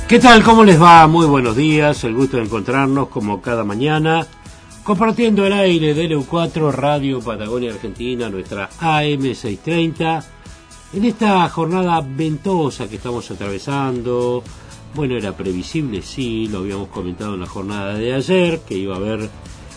¿Qué tal? ¿Cómo les va? Muy buenos días, el gusto de encontrarnos como cada mañana, compartiendo el aire de LU4 Radio Patagonia Argentina, nuestra AM630, en esta jornada ventosa que estamos atravesando. Bueno, era previsible, sí, lo habíamos comentado en la jornada de ayer, que iba a haber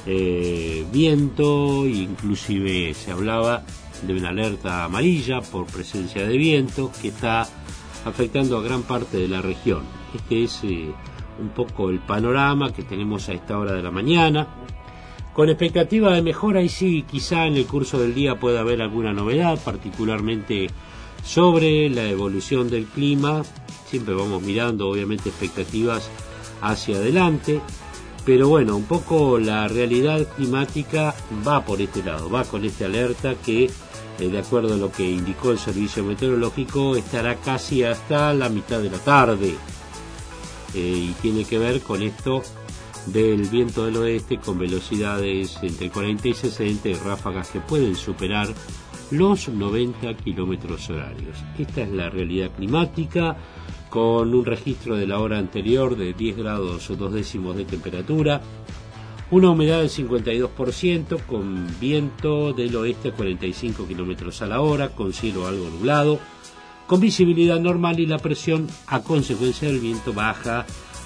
viento, inclusive se hablaba de una alerta amarilla por presencia de viento que está afectando a gran parte de la región. Este es un poco el panorama que tenemos a esta hora de la mañana, con expectativa de mejora, y sí, quizá en el curso del día pueda haber alguna novedad, particularmente sobre la evolución del clima. Siempre vamos mirando, obviamente, expectativas hacia adelante, pero bueno, un poco la realidad climática va por este lado, va con esta alerta que, de acuerdo a lo que indicó el Servicio Meteorológico, estará casi hasta la mitad de la tarde, y tiene que ver con esto del viento del oeste con velocidades entre 40 y 60 y ráfagas que pueden superar los 90 kilómetros horarios. Esta es la realidad climática, con un registro de la hora anterior de 10 grados o 2 décimos de temperatura, una humedad del 52%, con viento del oeste a 45 kilómetros a la hora, con cielo algo nublado, con visibilidad normal, y la presión a consecuencia del viento baja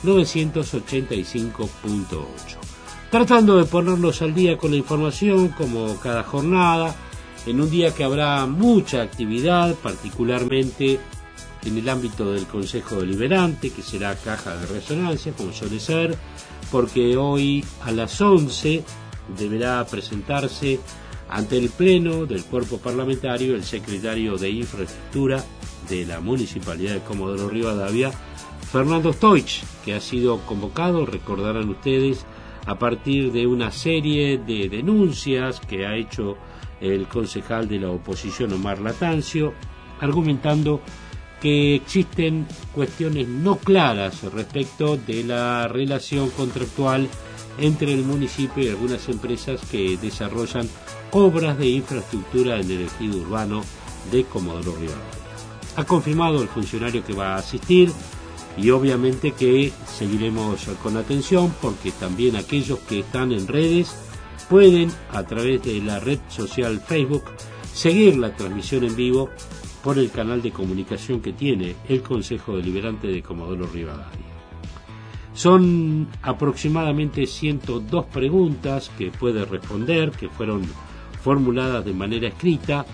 985.8. Tratando de ponernos al día con la información como cada jornada, en un día que habrá mucha actividad, particularmente en el ámbito del Consejo Deliberante, que será caja de resonancia, como suele ser, porque hoy a las 11 deberá presentarse ante el Pleno del Cuerpo Parlamentario el secretario de Infraestructura de la Municipalidad de Comodoro Rivadavia, Fernando Stoich, que ha sido convocado, recordarán ustedes, a partir de una serie de denuncias que ha hecho el concejal de la oposición Omar Latancio, argumentando que existen cuestiones no claras respecto de la relación contractual entre el municipio y algunas empresas que desarrollan obras de infraestructura en el ejido urbano de Comodoro Rivadavia. Ha confirmado el funcionario que va a asistir, y obviamente que seguiremos con atención, porque también aquellos que están en redes pueden, a través de la red social Facebook, seguir la transmisión en vivo por el canal de comunicación que tiene el Consejo Deliberante de Comodoro Rivadavia. Son aproximadamente 102 preguntas que puede responder, que fueron formuladas de manera escrita,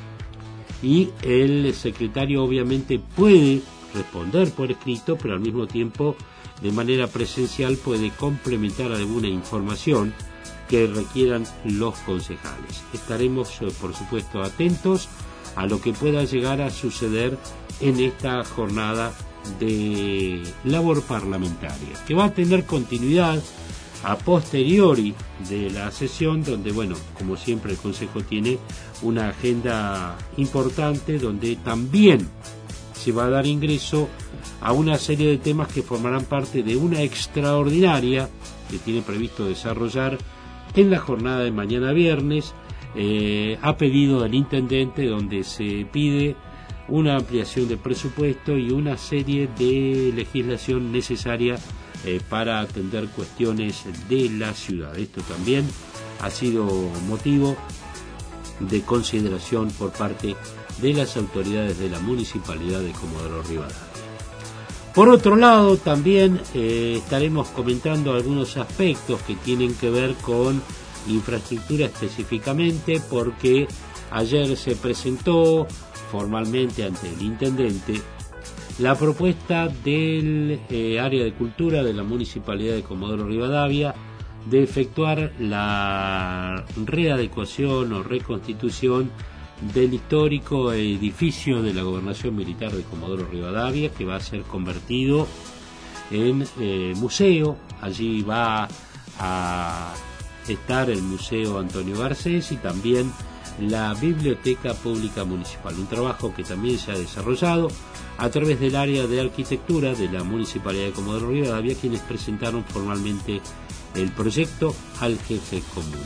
y el secretario obviamente puede responder por escrito, pero al mismo tiempo de manera presencial puede complementar alguna información que requieran los concejales. Estaremos, por supuesto, atentos a lo que pueda llegar a suceder en esta jornada de labor parlamentaria, que va a tener continuidad a posteriori de la sesión, donde, bueno, como siempre el Consejo tiene una agenda importante, donde también se va a dar ingreso a una serie de temas que formarán parte de una extraordinaria que tiene previsto desarrollar en la jornada de mañana viernes, a pedido del intendente, donde se pide una ampliación de presupuesto y una serie de legislación necesaria para atender cuestiones de la ciudad. Esto también ha sido motivo de consideración por parte de las autoridades de la Municipalidad de Comodoro Rivadavia. Por otro lado, también estaremos comentando algunos aspectos que tienen que ver con infraestructura específicamente, porque ayer se presentó formalmente ante el intendente la propuesta del área de cultura de la Municipalidad de Comodoro Rivadavia de efectuar la readecuación o reconstitución del histórico edificio de la Gobernación Militar de Comodoro Rivadavia, que va a ser convertido en museo. Allí va a estar el Museo Antonio Garcés y también la Biblioteca Pública Municipal, un trabajo que también se ha desarrollado a través del área de arquitectura de la Municipalidad de Comodoro Rivadavia, quienes presentaron formalmente el proyecto al jefe comunal.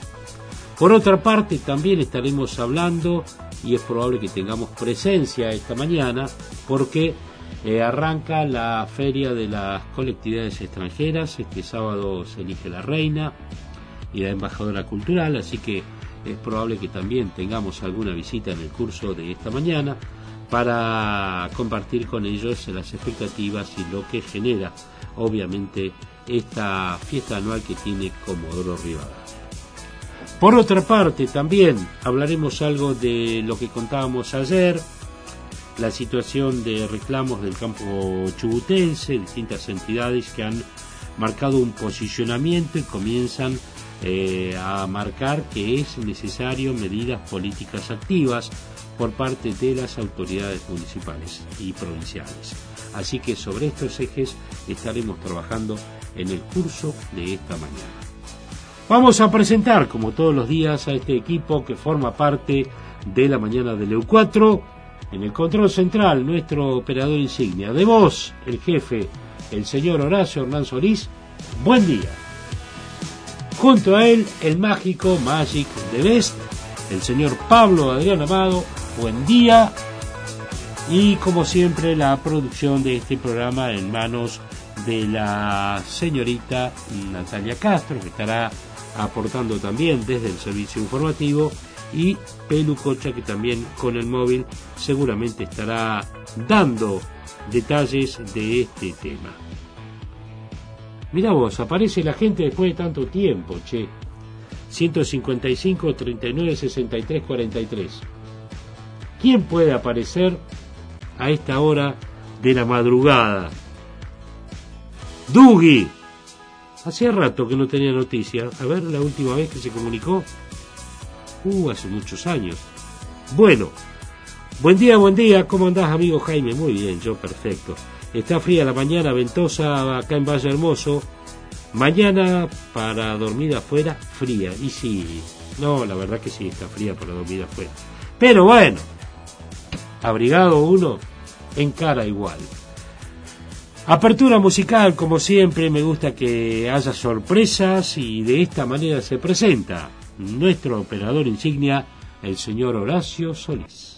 Por otra parte, también estaremos hablando, y es probable que tengamos presencia esta mañana, porque arranca la Feria de las Colectividades Extranjeras. Este sábado se elige la reina y la embajadora cultural, así que es probable que también tengamos alguna visita en el curso de esta mañana para compartir con ellos las expectativas y lo que genera, obviamente, esta fiesta anual que tiene Comodoro Rivadavia. Por otra parte, también hablaremos algo de lo que contábamos ayer, la situación de reclamos del campo chubutense, distintas entidades que han marcado un posicionamiento y comienzan a marcar que es necesario medidas políticas activas por parte de las autoridades municipales y provinciales. Así que sobre estos ejes estaremos trabajando en el curso de esta mañana. Vamos a presentar, como todos los días, a este equipo que forma parte de la mañana del EU4. En el control central, nuestro operador insignia. De voz, el jefe, el señor Horacio Hernán Solís. Buen día. Junto a él, el mágico Magic the Best, el señor Pablo Adrián Amado. Buen día. Y como siempre, la producción de este programa en manos de la señorita Natalia Castro, que estará aportando también desde el servicio informativo, y Pelu Cocha, que también con el móvil seguramente estará dando detalles de este tema. Mirá vos, aparece la gente después de tanto tiempo, che. 155 39 63 43. ¿Quién puede aparecer a esta hora de la madrugada? Dugi. Hacía rato que no tenía noticia. A ver, la última vez que se comunicó. Hace muchos años. Bueno, buen día. ¿Cómo andás, amigo Jaime? Muy bien, yo perfecto. Está fría la mañana, ventosa acá en Valle Hermoso. Mañana para dormir afuera, fría. Y sí, no, la verdad que sí, está fría para dormir afuera. Pero bueno, abrigado uno, encara igual. Apertura musical, como siempre, me gusta que haya sorpresas y de esta manera se presenta nuestro operador insignia, el señor Horacio Solís.